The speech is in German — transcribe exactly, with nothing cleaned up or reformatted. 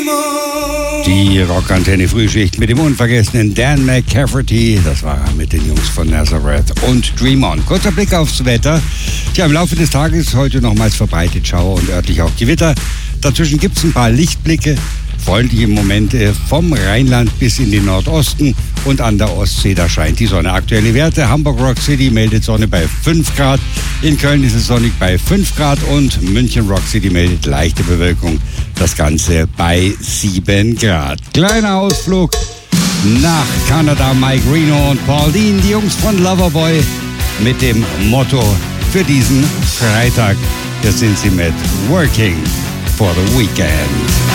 Die Rockantenne Frühschicht mit dem unvergessenen Dan McCafferty. Das war er mit den Jungs von Nazareth und Dream On. Kurzer Blick aufs Wetter. Tja, im Laufe des Tages heute nochmals verbreitet Schauer und örtlich auch Gewitter. Dazwischen gibt es ein paar Lichtblicke. Freundliche Momente vom Rheinland bis in den Nordosten und an der Ostsee, da scheint die Sonne. Aktuelle Werte: Hamburg Rock City meldet Sonne bei fünf Grad, in Köln ist es sonnig bei fünf Grad und München Rock City meldet leichte Bewölkung, das Ganze bei sieben Grad. Kleiner Ausflug nach Kanada, Mike Reno und Paul Dean, die Jungs von Loverboy, mit dem Motto für diesen Freitag. Hier sind sie mit Working for the Weekend.